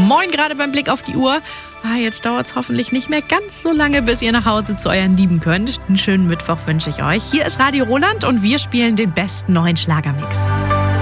Moin, gerade beim Blick auf die Uhr. Jetzt dauert es hoffentlich nicht mehr ganz so lange, bis ihr nach Hause zu euren Lieben könnt. Einen schönen Mittwoch wünsche ich euch. Hier ist Radio Roland und wir spielen den besten neuen Schlagermix.